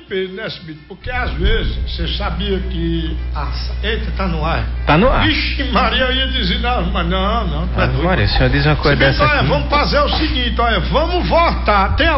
Pedro, né, Cibito? Porque às vezes, você sabia que... Eita, tá no ar. Tá no ar. Vixe, Maria, eu ia dizer, não, mas não. Maria, o senhor diz uma coisa Cibito, dessa olha, aqui. vamos fazer o seguinte, olha, vamos votar. Tem